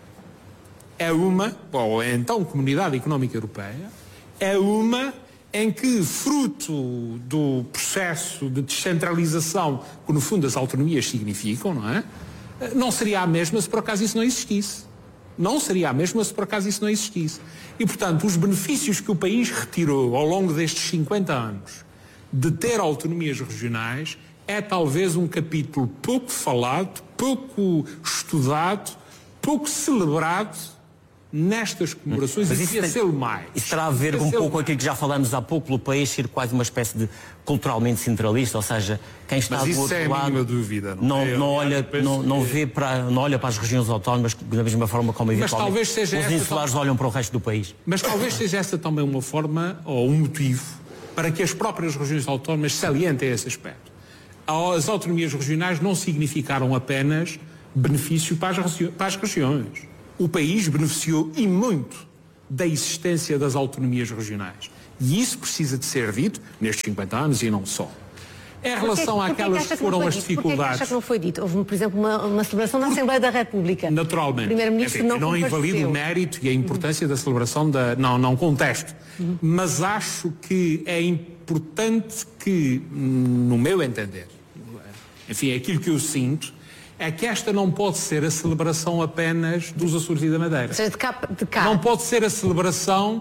é uma, ou é então Comunidade Económica Europeia, é uma em que, fruto do processo de descentralização que no fundo as autonomias significam, não é? Não seria a mesma se por acaso isso não existisse. Não seria a mesma se por acaso isso não existisse. E, portanto, os benefícios que o país retirou ao longo destes cinquenta anos de ter autonomias regionais é talvez um capítulo pouco falado, pouco estudado, pouco celebrado nestas comemorações. Mas e isso devia ser mais. Isso terá a ver um pouco com aquilo que já falamos há pouco, pelo país ser quase uma espécie de culturalmente centralista, ou seja, quem está Mas do isso outro é a lado mínima dúvida, não, não, é? não olha, não, não vê para, não olha para as regiões autónomas da mesma forma como Mas talvez seja os insulares tal... olham para o resto do país. Mas talvez seja essa também uma forma ou um motivo para que as próprias regiões autónomas salientem esse aspecto. As autonomias regionais não significaram apenas benefício para as, para as regiões. O país beneficiou e muito da existência das autonomias regionais. E isso precisa de ser dito nestes cinquenta anos e não só. Em relação porquê, àquelas porquê que que foram que as dito? dificuldades... Porquê que acha que não foi dito? Houve, por exemplo, uma, uma celebração da Assembleia da República. Naturalmente. O Primeiro-Ministro Enfim, não não invalido o mérito e a importância uhum. da celebração da... Não, não contesto. Uhum. Mas acho que é importante que, no meu entender, enfim, aquilo que eu sinto, é que esta não pode ser a celebração apenas dos Açores e da Madeira. Ou seja, de cá, de cá. Não pode ser a celebração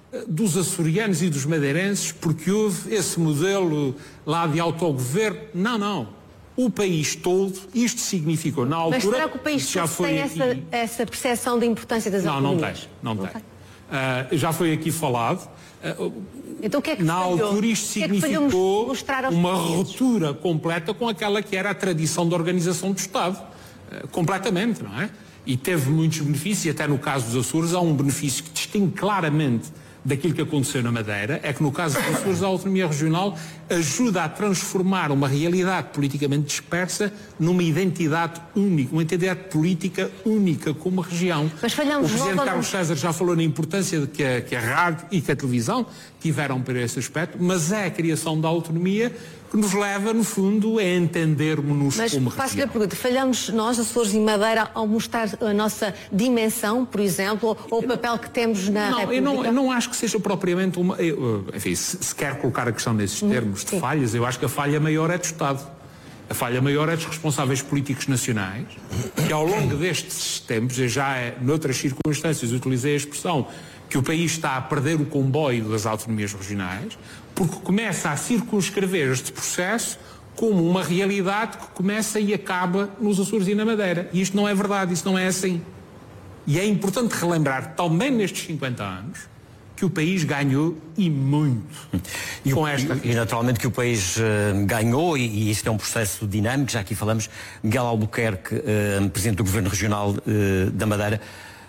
dos açorianos e dos madeirenses porque houve esse modelo lá de autogoverno. Não, não. O país todo, isto significou na altura... Mas será que o país já todo foi tem aqui... essa, essa percepção da importância das não, autonomias? Não, não tem. Não tem. Uh, já foi aqui falado. Uh, então o que é que na falhou? altura isto que é que significou uma portugueses? ruptura completa com aquela que era a tradição da organização do Estado. Uh, completamente, não é? E teve muitos benefícios, e até no caso dos Açores há um benefício que distingue claramente daquilo que aconteceu na Madeira, é que no caso dos Açores a autonomia regional ajuda a transformar uma realidade politicamente dispersa numa identidade única, uma identidade política única como região. Mas falhamos o Presidente logo Carlos César já falou na importância de que a, que a rádio e que a televisão tiveram para esse aspecto, mas é a criação da autonomia que nos leva, no fundo, a entendermos-nos Mas como faço-lhe a região. pergunta, falhamos nós, Açores e Madeira, ao mostrar a nossa dimensão, por exemplo, ou o papel que temos na Não, eu República? não, eu não acho que seja propriamente uma... Eu, enfim, se, se quer colocar a questão nesses termos de sim. falhas, eu acho que a falha maior é do Estado. A falha maior é dos responsáveis políticos nacionais, que ao longo destes tempos, eu já noutras circunstâncias utilizei a expressão que o país está a perder o comboio das autonomias regionais, porque começa a circunscrever este processo como uma realidade que começa e acaba nos Açores e na Madeira. E isto não é verdade, isso não é assim. E é importante relembrar também nestes cinquenta anos que o país ganhou e muito e com o, esta e, e naturalmente que o país uh, ganhou, e, e isto é um processo dinâmico, já aqui falamos, Miguel Albuquerque, uh, Presidente do Governo Regional uh, da Madeira,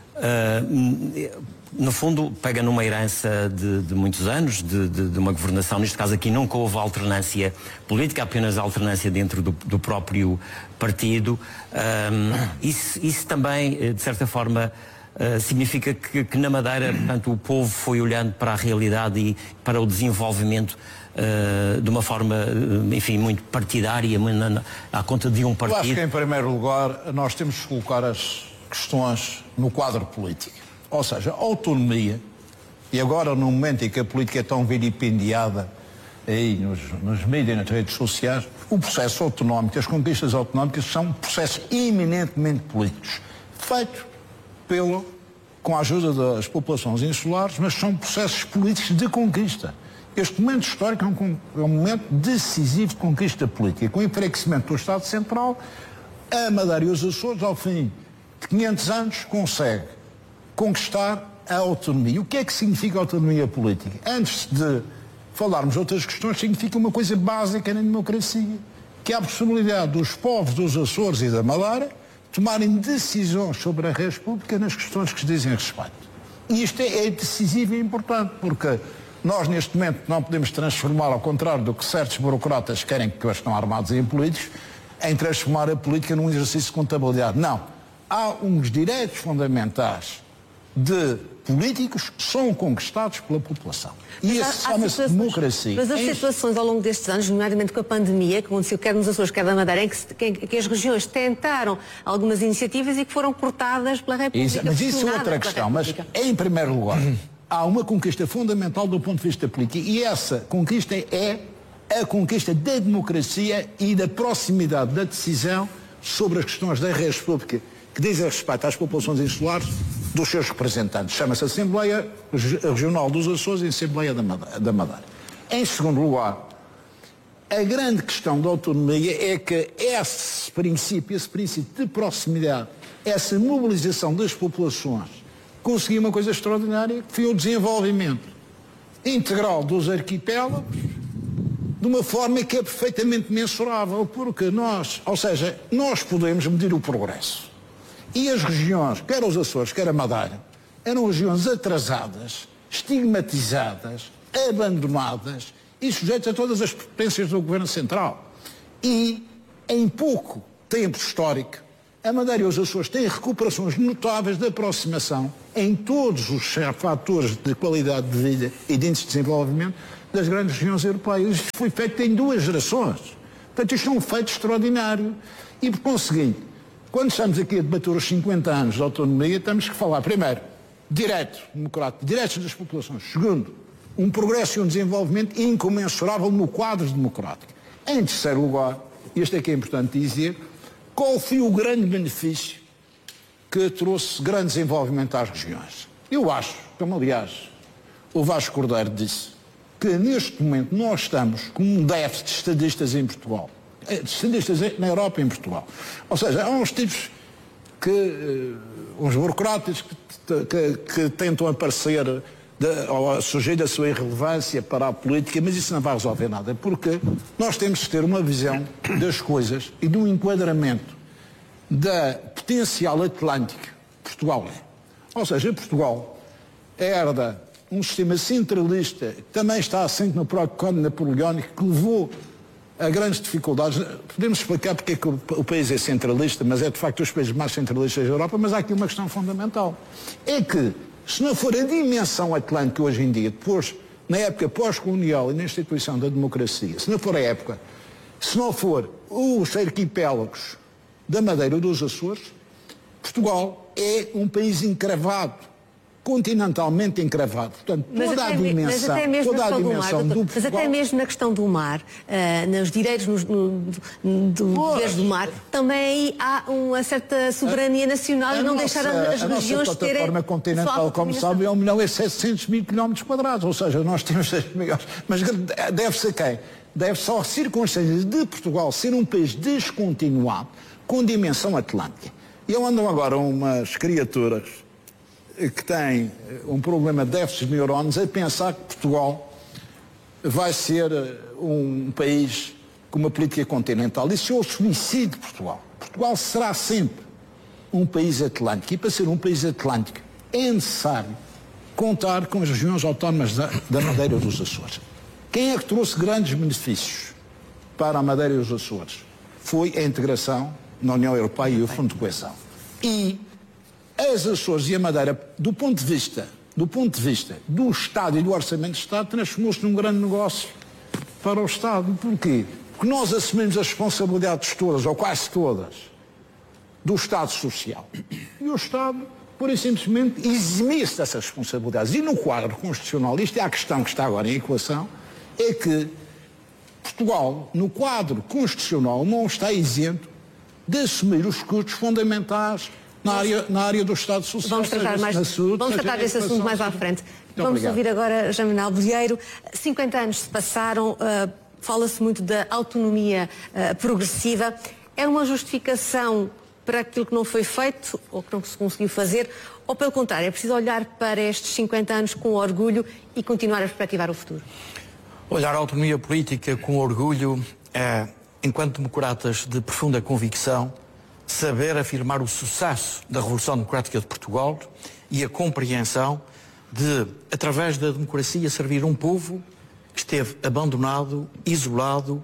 uh, no fundo pega numa herança de, de muitos anos, de, de, de uma governação, neste caso aqui nunca houve alternância política, apenas alternância dentro do, do próprio partido. Um, isso, isso também, de certa forma, Uh, significa que, que na Madeira, portanto, o povo foi olhando para a realidade e para o desenvolvimento uh, de uma forma, uh, enfim, muito partidária, na, na, à conta de um partido. Eu acho que, em primeiro lugar, nós temos que colocar as questões no quadro político. Ou seja, a autonomia, e agora no momento em que a política é tão vilipendiada aí nos, nos mídias e nas redes sociais, o processo autonómico, as conquistas autonómicas são processos eminentemente políticos, feitos pelo, com a ajuda das populações insulares, mas são processos políticos de conquista. Este momento histórico é um, é um momento decisivo de conquista política. Com o enfraquecimento do Estado Central, a Madeira e os Açores, ao fim de quinhentos anos, consegue conquistar a autonomia. O que é que significa autonomia política? Antes de falarmos de outras questões, significa uma coisa básica na democracia, que é a possibilidade dos povos dos Açores e da Madeira tomarem decisões sobre a República nas questões que se dizem respeito. E isto é, é decisivo e importante, porque nós neste momento não podemos transformar, ao contrário do que certos burocratas querem, que hoje estão armados em políticos, em transformar a política num exercício de contabilidade. Não. Há uns direitos fundamentais de políticos que são conquistados pela população. E isso chama-se democracia. Mas as situações ao longo destes anos, nomeadamente com a pandemia, que aconteceu quer nos Açores, quer na Madeira, em que, se, que, que as regiões tentaram algumas iniciativas e que foram cortadas pela República. Isso, mas isso é outra questão. Mas, em primeiro lugar, há uma conquista fundamental do ponto de vista político, e essa conquista é a conquista da democracia e da proximidade da decisão sobre as questões da República, que dizem respeito às populações insulares dos seus representantes. Chama-se Assembleia Regional dos Açores e Assembleia da Madeira. Em segundo lugar, a grande questão da autonomia é que esse princípio, esse princípio de proximidade, essa mobilização das populações, conseguiu uma coisa extraordinária, que foi o desenvolvimento integral dos arquipélagos, de uma forma que é perfeitamente mensurável, porque nós, ou seja, nós podemos medir o progresso. E as regiões, quer os Açores, quer a Madeira, eram regiões atrasadas, estigmatizadas, abandonadas e sujeitas a todas as potências do Governo Central. E, em pouco tempo histórico, a Madeira e os Açores têm recuperações notáveis de aproximação em todos os fatores de qualidade de vida e de índice de desenvolvimento das grandes regiões europeias. Isto foi feito em duas gerações. Portanto, isto é um feito extraordinário. E, por conseguinte, quando estamos aqui a debater os cinquenta anos de autonomia, temos que falar, primeiro, direito democrático, direitos das populações. Segundo, um progresso e um desenvolvimento incomensurável no quadro democrático. Em terceiro lugar, e isto é que é importante dizer, qual foi o grande benefício que trouxe grande desenvolvimento às regiões? Eu acho, como aliás o Vasco Cordeiro disse que neste momento nós estamos com um déficit de estadistas em Portugal. De estadistas na Europa e em Portugal. Ou seja, há uns tipos que, uns burocratas que, que, que tentam aparecer de, ao sujeito da sua irrelevância para a política, mas isso não vai resolver nada, porque nós temos que ter uma visão das coisas e de um enquadramento da potencial atlântico que Portugal é. Ou seja, Portugal herda um sistema centralista que também está assente no próprio Código Napoleónico, que levou a grandes dificuldades. Podemos explicar porque é que o, o país é centralista, mas é de facto os países mais centralistas da Europa, mas há aqui uma questão fundamental. É que, se não for a dimensão atlântica hoje em dia, depois, na época pós-colonial e na instituição da democracia, se não for a época, se não for os arquipélagos da Madeira ou dos Açores, Portugal é um país encravado, continentalmente encravado. Portanto, toda mas a dimensão, mas até mesmo toda a dimensão mar, do Mas Portugal, até mesmo na questão do mar, uh, nos direitos no, no, do, pois, do mar, também há uma certa soberania a, nacional a e não nossa, deixar as a regiões nossa terem... plataforma continental, como sabe, é um milhão e setecentos mil quilómetros quadrados, ou seja, nós temos seis milhões. Mas deve-se a quem? Deve-se às circunstâncias de Portugal ser um país descontinuado, com dimensão atlântica. E andam agora umas criaturas que têm um problema de déficit de neurónios a pensar que Portugal vai ser um país com uma política continental. Isso é o suicídio de Portugal. Portugal será sempre um país atlântico. E para ser um país atlântico é necessário contar com as regiões autónomas da, da Madeira e dos Açores. Quem é que trouxe grandes benefícios para a Madeira e os Açores? Foi a integração na União Europeia e o Fundo de Coesão. E as Açores e a Madeira, do ponto de vista, do ponto de vista do Estado e do Orçamento de Estado, transformou-se num grande negócio para o Estado. Porquê? Porque nós assumimos as responsabilidades todas, ou quase todas, do Estado Social. E o Estado, pura e simplesmente, eximia-se dessas responsabilidades. E no quadro constitucional, isto é a questão que está agora em equação, é que Portugal, no quadro constitucional, não está isento de assumir os custos fundamentais na área, na área do Estado Social. Vamos tratar, mais, saúde, vamos tratar desse assunto mais à frente. Muito vamos obrigado. Ouvir agora Jean Manuel Bolieiro. cinquenta anos se passaram, uh, fala-se muito da autonomia uh, progressiva. É uma justificação para aquilo que não foi feito ou que não se conseguiu fazer? Ou pelo contrário, é preciso olhar para estes cinquenta anos com orgulho e continuar a perspectivar o futuro? Olhar a autonomia política com orgulho é, enquanto democratas de profunda convicção, saber afirmar o sucesso da Revolução Democrática de Portugal e a compreensão de, através da democracia, servir um povo que esteve abandonado, isolado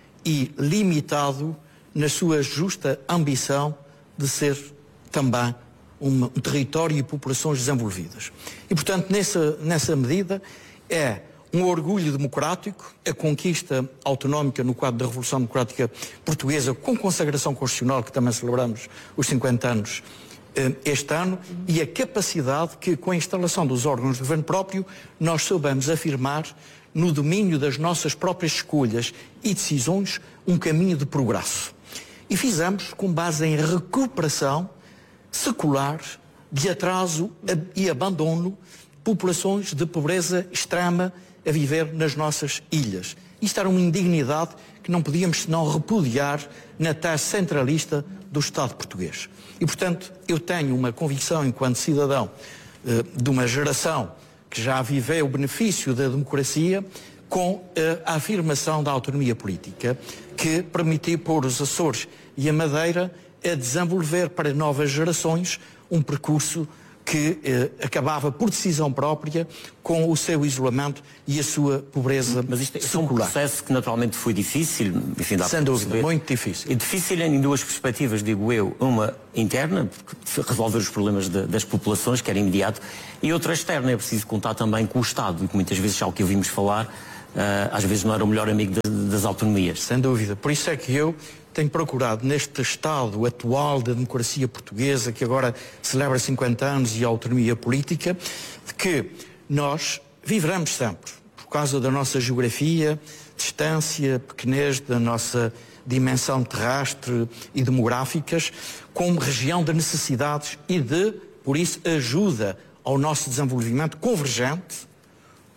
e limitado na sua justa ambição de ser também um, um território e populações desenvolvidas. E, portanto, nessa, nessa medida, é um orgulho democrático, a conquista autonómica no quadro da Revolução Democrática Portuguesa, com consagração constitucional, que também celebramos os cinquenta anos eh, este ano, e a capacidade que, com a instalação dos órgãos de governo próprio, nós soubemos afirmar no domínio das nossas próprias escolhas e decisões um caminho de progresso. E fizemos com base em recuperação secular de atraso e abandono populações de pobreza extrema a viver nas nossas ilhas. Isto era uma indignidade que não podíamos senão repudiar na tese centralista do Estado português. E, portanto, eu tenho uma convicção enquanto cidadão eh, de uma geração que já viveu o benefício da democracia com eh, a afirmação da autonomia política, que permitiu pôr os Açores e a Madeira a desenvolver para novas gerações um percurso que eh, acabava por decisão própria com o seu isolamento e a sua pobreza. Mas isto é um processo que naturalmente foi difícil, enfim, dá sem dúvida, perceber. Muito difícil. E difícil em duas perspectivas, digo eu, uma interna, resolver os problemas de, das populações, que era imediato, e outra externa, é preciso contar também com o Estado, e que muitas vezes, já o que ouvimos falar, uh, às vezes não era o melhor amigo de, das autonomias. Sem dúvida. Por isso é que eu tenho procurado, neste estado atual da democracia portuguesa, que agora celebra cinquenta anos e a autonomia política, de que nós viveremos sempre, por causa da nossa geografia, distância, pequenez da nossa dimensão terrestre e demográficas, como região de necessidades e de, por isso, ajuda ao nosso desenvolvimento convergente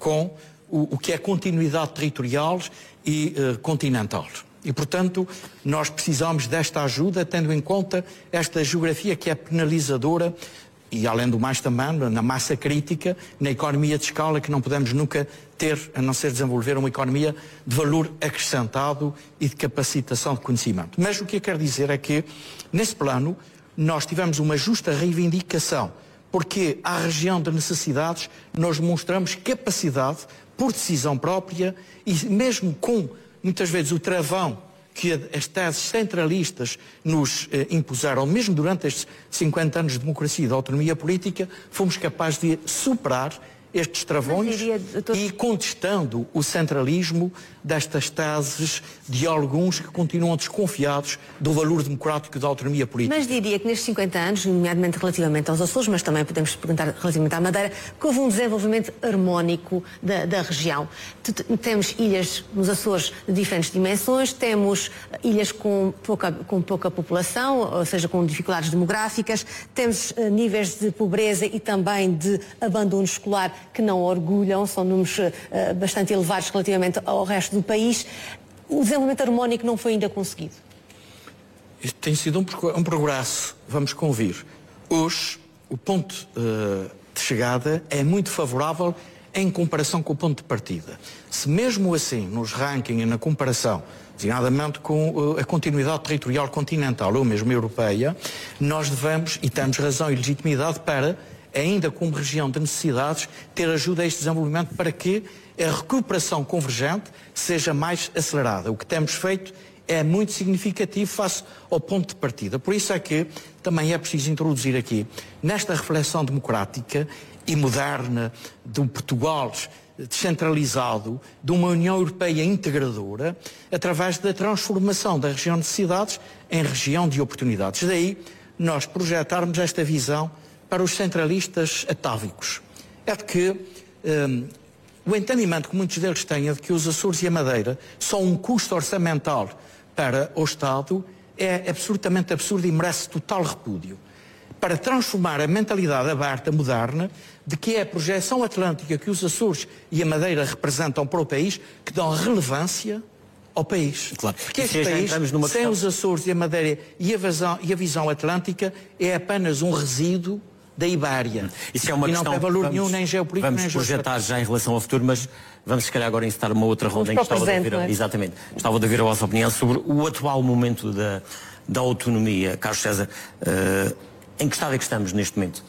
com o, o que é continuidade territorial e uh, continental. E, portanto, nós precisamos desta ajuda, tendo em conta esta geografia que é penalizadora e, além do mais, também na massa crítica, na economia de escala, que não podemos nunca ter, a não ser desenvolver uma economia de valor acrescentado e de capacitação de conhecimento. Mas o que eu quero dizer é que, nesse plano, nós tivemos uma justa reivindicação, porque à região de necessidades nós mostramos capacidade por decisão própria e mesmo com, muitas vezes, o travão que as teses centralistas nos eh, impuseram, mesmo durante estes cinquenta anos de democracia e de autonomia política, fomos capazes de superar estes travões e contestando o centralismo destas teses de alguns que continuam desconfiados do valor democrático da autonomia política. Mas diria que nestes cinquenta anos, nomeadamente relativamente aos Açores, mas também podemos perguntar relativamente à Madeira, que houve um desenvolvimento harmónico da, da região. Temos ilhas nos Açores de diferentes dimensões, temos ilhas com pouca, com pouca população, ou seja, com dificuldades demográficas, temos uh, níveis de pobreza e também de abandono escolar que não orgulham, são números uh, bastante elevados relativamente ao resto do país. O desenvolvimento harmónico não foi ainda conseguido. Isto tem sido um, um progresso, vamos convir. Hoje, o ponto uh, de chegada é muito favorável em comparação com o ponto de partida. Se mesmo assim, nos rankings e na comparação, designadamente com uh, a continuidade territorial continental ou mesmo europeia, nós devemos, e temos razão e legitimidade para, ainda como região de necessidades, ter ajuda a este desenvolvimento para que a recuperação convergente seja mais acelerada. O que temos feito é muito significativo face ao ponto de partida. Por isso é que também é preciso introduzir aqui, nesta reflexão democrática e moderna de um Portugal descentralizado, de uma União Europeia integradora, através da transformação da região de necessidades em região de oportunidades. Daí nós projetarmos esta visão para os centralistas atávicos. É de que um, o entendimento que muitos deles têm é de que os Açores e a Madeira são um custo orçamental para o Estado é absolutamente absurdo e merece total repúdio. Para transformar a mentalidade aberta, moderna, de que é a projeção atlântica que os Açores e a Madeira representam para o país, que dão relevância ao país. Claro. Porque este país, sem questão... os Açores e a Madeira e a, visão, e a visão atlântica, é apenas um resíduo da Ibéria. Isso é uma e questão não tem valor vamos, nenhum, nem geopolítico, vamos nem projetar já em relação ao futuro, mas vamos se calhar agora incitar uma outra ronda em que estava presente, de ouvir, é? Exatamente, estava de ouvir a vossa opinião sobre o atual momento da, da autonomia. Carlos César, uh, em que estado é que estamos neste momento?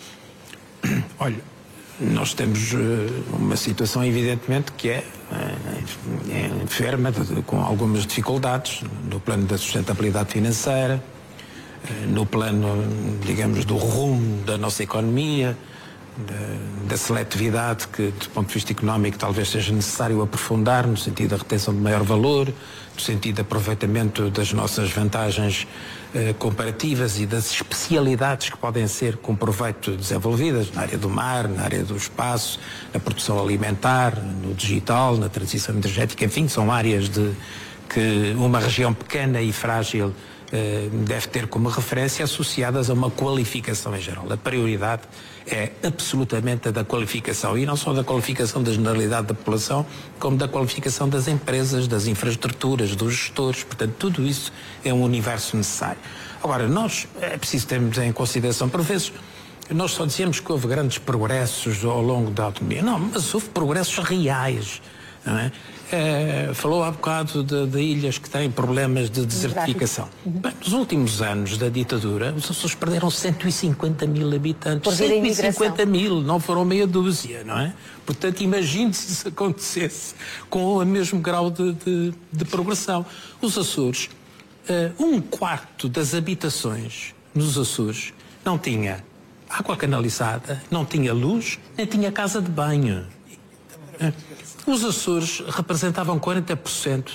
Olha, nós temos uh, uma situação evidentemente que é, é, é enferma, de, com algumas dificuldades no plano da sustentabilidade financeira, no plano, digamos, do rumo da nossa economia, da, da seletividade que, do ponto de vista económico, talvez seja necessário aprofundar no sentido da retenção de maior valor, no sentido de aproveitamento das nossas vantagens eh, comparativas e das especialidades que podem ser com proveito desenvolvidas na área do mar, na área do espaço, na produção alimentar, no digital, na transição energética, enfim, são áreas de que uma região pequena e frágil deve ter como referência associadas a uma qualificação em geral. A prioridade é absolutamente a da qualificação, e não só da qualificação da generalidade da população, como da qualificação das empresas, das infraestruturas, dos gestores. Portanto, tudo isso é um universo necessário. Agora, nós, é preciso termos em consideração, por vezes, nós só dizemos que houve grandes progressos ao longo da autonomia. Não, mas houve progressos reais, não é? É, falou há bocado de, de ilhas que têm problemas de desertificação. Uhum. Bem, nos últimos anos da ditadura, os Açores perderam cento e cinquenta mil habitantes. cento e cinquenta mil, não foram meia dúzia, não é? Portanto, imagine se isso acontecesse com o mesmo grau de, de, de progressão. Os Açores, uh, um quarto das habitações nos Açores não tinha água canalizada, não tinha luz, nem tinha casa de banho. Uh, Os Açores representavam quarenta por cento